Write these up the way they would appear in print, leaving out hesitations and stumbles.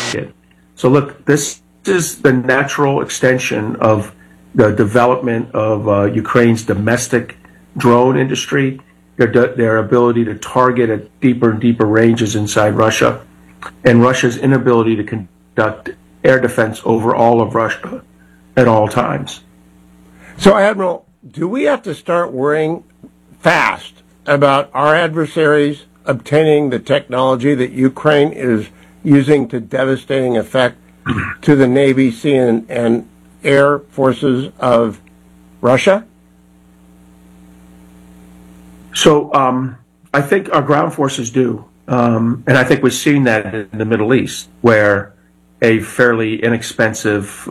target. So look, this is the natural extension of the development of Ukraine's domestic drone industry, their ability to target at deeper and deeper ranges inside Russia, and Russia's inability to conduct air defense over all of Russia at all times. So, Admiral, do we have to start worrying fast about our adversaries obtaining the technology that Ukraine is using to devastating effect to the Navy, Sea, and Air forces of Russia? So I think our ground forces do. And I think we've seen that in the Middle East, where a fairly inexpensive,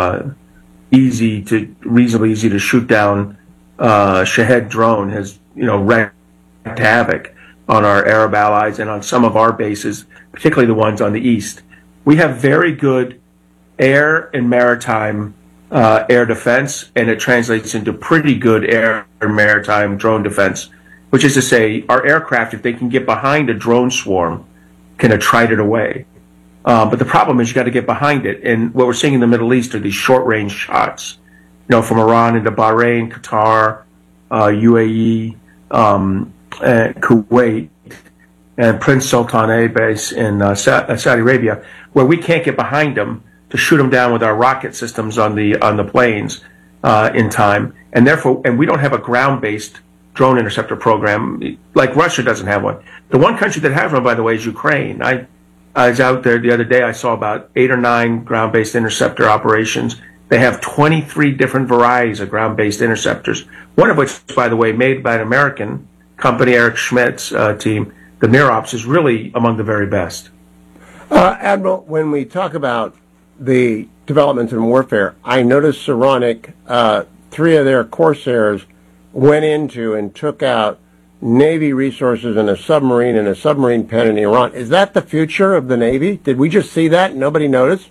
reasonably easy to shoot down Shahed drone has, wreaked havoc on our Arab allies and on some of our bases, particularly the ones on the east. We have very good air and maritime air defense, and it translates into pretty good air and maritime drone defense, which is to say our aircraft, if they can get behind a drone swarm, can attrite it away. But the problem is you got to get behind it. And what we're seeing in the Middle East are these short-range shots, from Iran into Bahrain, Qatar, UAE, Kuwait, and Prince Sultan A base in Saudi Arabia, where we can't get behind them to shoot them down with our rocket systems on the planes in time, and we don't have a ground-based drone interceptor program like Russia doesn't have one. The one country that has one, by the way, is Ukraine. I was out there the other day. I saw about 8 or 9 ground-based interceptor operations. They have 23 different varieties of ground-based interceptors, one of which, by the way, made by an American company, Eric Schmidt's team. The Mirops is really among the very best. Admiral, when we talk about the developments in warfare, I noticed Saronic, 3 of their Corsairs went into and took out Navy resources in a submarine pen in Iran. Is that the future of the Navy? Did we just see that and nobody noticed?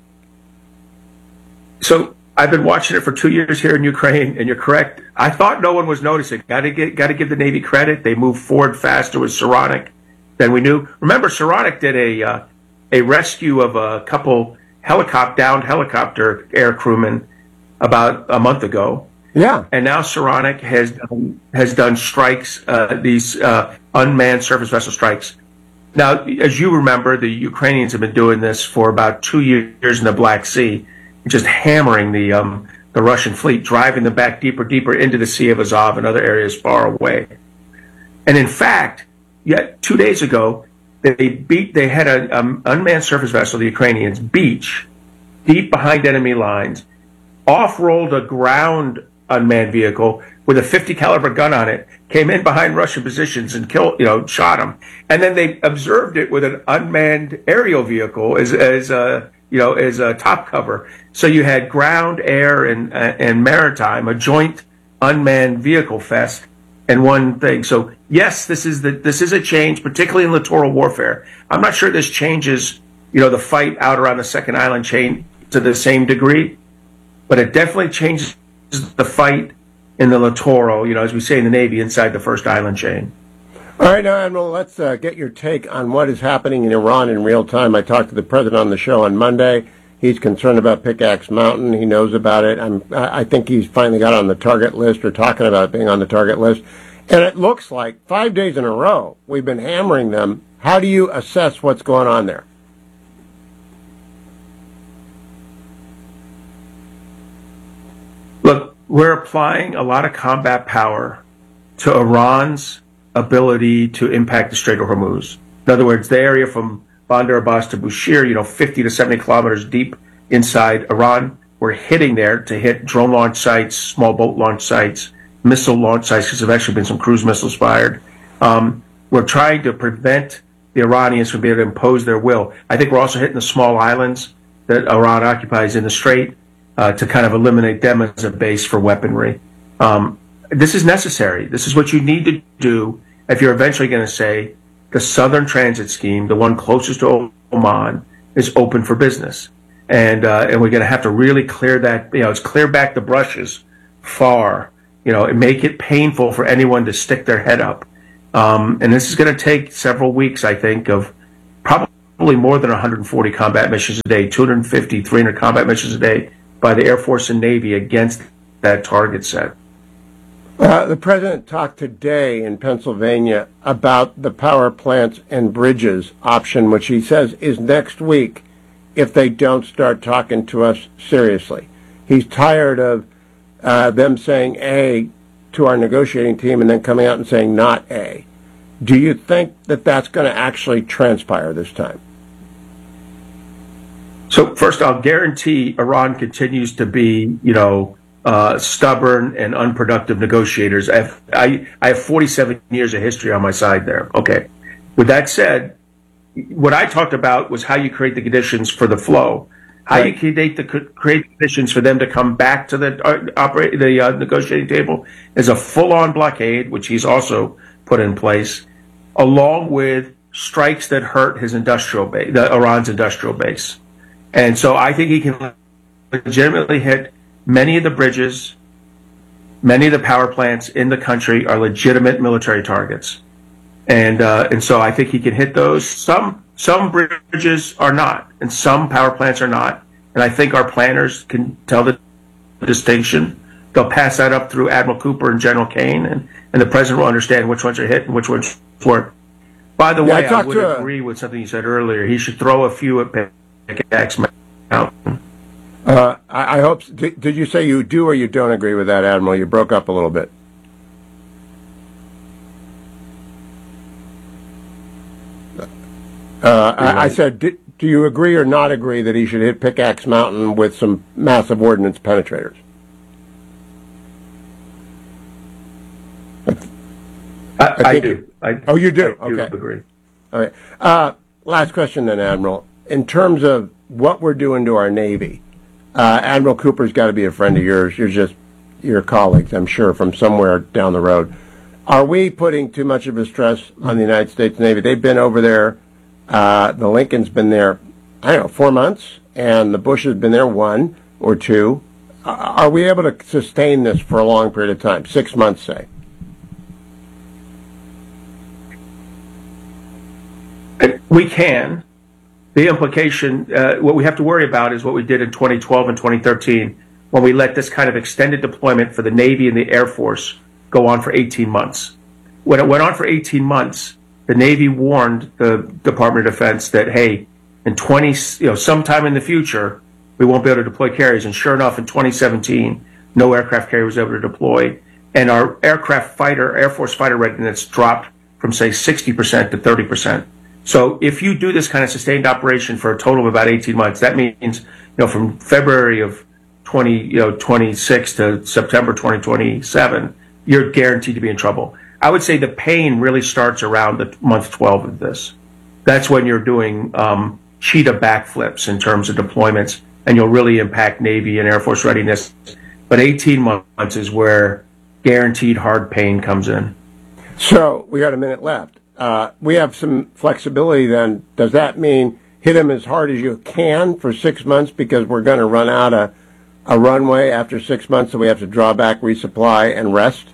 So I've been watching it for 2 years here in Ukraine, and you're correct. I thought no one was noticing. Got to give the Navy credit. They moved forward faster with Saronic than we knew. Remember, Saronic did a rescue of a couple downed helicopter air crewmen about a month ago. Yeah. And now Saronic has done strikes, these unmanned surface vessel strikes. Now, as you remember, the Ukrainians have been doing this for about 2 years in the Black Sea, just hammering the Russian fleet, driving them back deeper into the Sea of Azov and other areas far away. And in fact, yet 2 days ago, they had an unmanned surface vessel, the Ukrainians, beach deep behind enemy lines, off-rolled a ground unmanned vehicle with a 50 caliber gun on it, came in behind Russian positions and shot them. And then they observed it with an unmanned aerial vehicle as a top cover. So you had ground, air, and maritime, a joint unmanned vehicle fest, and one thing. So yes, this is a change, particularly in littoral warfare. I'm not sure this changes, the fight out around the second island chain to the same degree, but it definitely changes the fight in the littoral, as we say in the Navy, inside the first island chain. All right, now, Admiral, let's get your take on what is happening in Iran in real time. I talked to the president on the show on Monday. He's concerned about Pickaxe Mountain. He knows about it. I think he's finally got on the target list, or talking about being on the target list. And it looks like 5 days in a row we've been hammering them. How do you assess what's going on there? Look, we're applying a lot of combat power to Iran's ability to impact the Strait of Hormuz. In other words, the area from Bandar Abbas to Bushehr, 50 to 70 kilometers deep inside Iran, we're hitting there to hit drone launch sites, small boat launch sites, missile launch sites, because there have actually been some cruise missiles fired. We're trying to prevent the Iranians from being able to impose their will. I think we're also hitting the small islands that Iran occupies in the Strait to kind of eliminate them as a base for weaponry. This is necessary. This is what you need to do if you're eventually going to say the Southern Transit Scheme, the one closest to Oman, is open for business. And we're going to have to really clear that, it's clear back the brushes far, and make it painful for anyone to stick their head up. And this is going to take several weeks, I think, of probably probably more than 140 combat missions a day, 250, 300 combat missions a day by the Air Force and Navy against that target set. The president talked today in Pennsylvania about the power plants and bridges option, which he says is next week if they don't start talking to us seriously. He's tired of them saying A to our negotiating team and then coming out and saying not A. Do you think that that's going to actually transpire this time? So first, I'll guarantee Iran continues to be, stubborn and unproductive negotiators. I have 47 years of history on my side there. Okay. With that said, what I talked about was how you create the conditions for the flow, how you create conditions for them to come back to the negotiating table is a full-on blockade, which he's also put in place, along with strikes that hurt his industrial base, Iran's industrial base. And so I think he can legitimately hit many of the bridges, many of the power plants in the country are legitimate military targets. And so I think he can hit those. Some bridges are not, and some power plants are not. And I think our planners can tell the distinction. They'll pass that up through Admiral Cooper and General Kane, and the president will understand which ones are hit and which ones weren't. By the way, I would agree with something you said earlier. He should throw a few at Pickaxe Mountain. I hope. Did you say you do or you don't agree with that, Admiral? You broke up a little bit. I said, do you agree or not agree that he should hit Pickaxe Mountain with some massive ordnance penetrators? I do. You do? I do okay. agree. All right. Last question then, Admiral. In terms of what we're doing to our Navy, Admiral Cooper's got to be a friend of yours. You're just your colleagues, I'm sure, from somewhere down the road. Are we putting too much of a stress on the United States Navy? They've been over there. The Lincoln's been there, 4 months, and the Bush has been there 1 or 2. Are we able to sustain this for a long period of time, 6 months, say? We can. The implication, what we have to worry about is what we did in 2012 and 2013 when we let this kind of extended deployment for the Navy and the Air Force go on for 18 months. When it went on for 18 months, the Navy warned the Department of Defense that, hey, in sometime in the future, we won't be able to deploy carriers. And sure enough, in 2017, no aircraft carrier was able to deploy. And our Air Force fighter readiness dropped from, say, 60% to 30%. So if you do this kind of sustained operation for a total of about 18 months, that means, from February of 2026 to September 2027, you're guaranteed to be in trouble. I would say the pain really starts around the month 12 of this. That's when you're doing cheetah backflips in terms of deployments, and you'll really impact Navy and Air Force readiness. But 18 months is where guaranteed hard pain comes in. So we got a minute left. We have some flexibility then. Does that mean hit them as hard as you can for 6 months because we're going to run out of a runway after 6 months, so we have to draw back, resupply, and rest?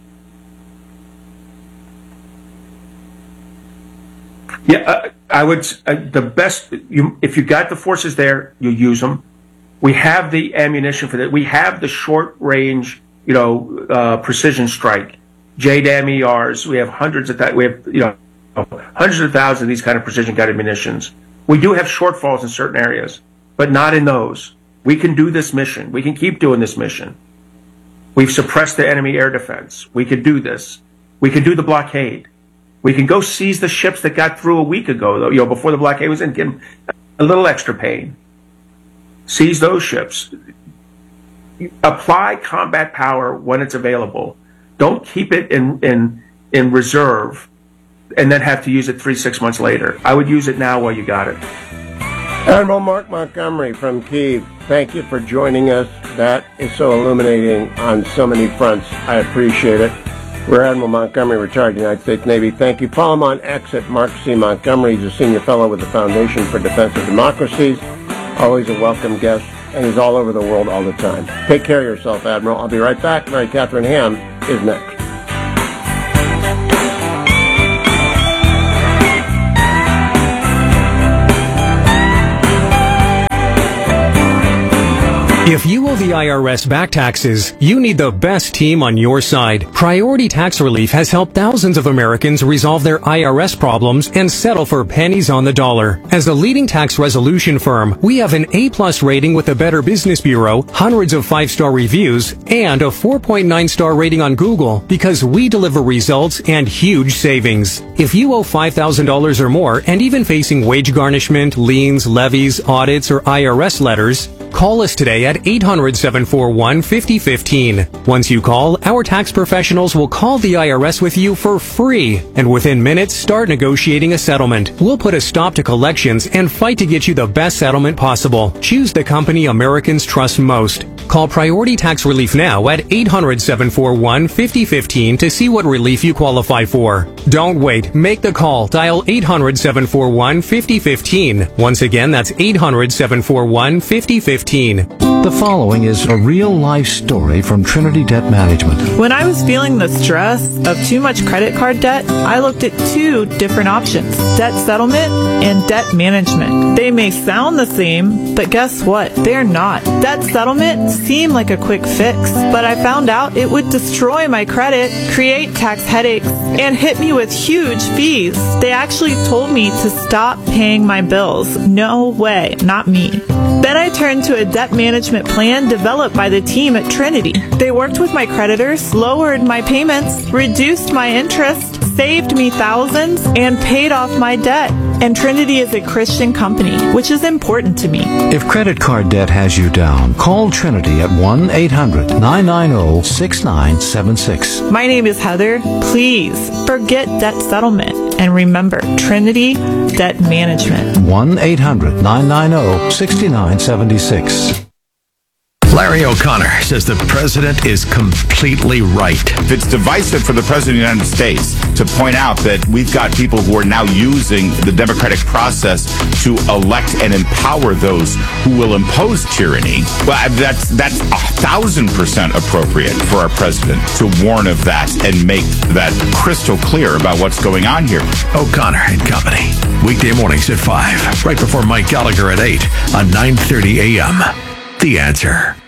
Yeah, I would. The best, if you got the forces there, you use them. We have the ammunition for that. We have the short range, precision strike, JDAM ERs. We have hundreds of that. We have, hundreds of thousands of these kind of precision guided munitions. We do have shortfalls in certain areas, but not in those. We can do this mission. We can keep doing this mission. We've suppressed the enemy air defense. We could do this. We can do the blockade. We can go seize the ships that got through a week ago, though, before the blockade was in, get them a little extra pain. Seize those ships. Apply combat power when it's available. Don't keep it in reserve and then have to use it 3-6 months later. I would use it now while you got it. Admiral Mark Montgomery from Kyiv, thank you for joining us. That is so illuminating on so many fronts. I appreciate it. We're Admiral Montgomery, retired United States Navy. Thank you. Follow him on X at Mark C. Montgomery. He's a senior fellow with the Foundation for Defense of Democracies. Always a welcome guest, and he's all over the world all the time. Take care of yourself, Admiral. I'll be right back. Mary Catherine Ham is next. If you owe the IRS back taxes, you need the best team on your side. Priority Tax Relief has helped thousands of Americans resolve their IRS problems and settle for pennies on the dollar. As a leading tax resolution firm, we have an A+ rating with the Better Business Bureau, hundreds of 5-star reviews, and a 4.9-star rating on Google because we deliver results and huge savings. If you owe $5,000 or more and even facing wage garnishment, liens, levies, audits, or IRS letters, call us today at 800-741-5015. Once you call, our tax professionals will call the IRS with you for free, and within minutes, start negotiating a settlement. We'll put a stop to collections and fight to get you the best settlement possible. Choose the company Americans trust most. Call Priority Tax Relief now at 800-741-5015 to see what relief you qualify for. Don't wait. Make the call. Dial 800-741-5015. Once again, that's 800-741-5015. The following is a real-life story from Trinity Debt Management. When I was feeling the stress of too much credit card debt, I looked at two different options: debt settlement and debt management. They may sound the same, but guess what? They're not. Debt settlement seemed like a quick fix, but I found out it would destroy my credit, create tax headaches, and hit me with huge fees. They actually told me to stop paying my bills. No way, not me. Then I turned to a debt management plan developed by the team at Trinity. They worked with my creditors, lowered my payments, reduced my interest, saved me thousands, and paid off my debt. And Trinity is a Christian company, which is important to me. If credit card debt has you down, call Trinity at 1-800-990-6976. My name is Heather. Please forget debt settlement and remember Trinity Debt Management. 1-800-990-6976. Larry O'Connor says the president is completely right. It's divisive for the president of the United States to point out that we've got people who are now using the democratic process to elect and empower those who will impose tyranny. Well, that's 1,000% appropriate for our president to warn of that and make that crystal clear about what's going on here. O'Connor and Company. Weekday mornings at 5, right before Mike Gallagher at 8 on 9:30 a.m. The Answer.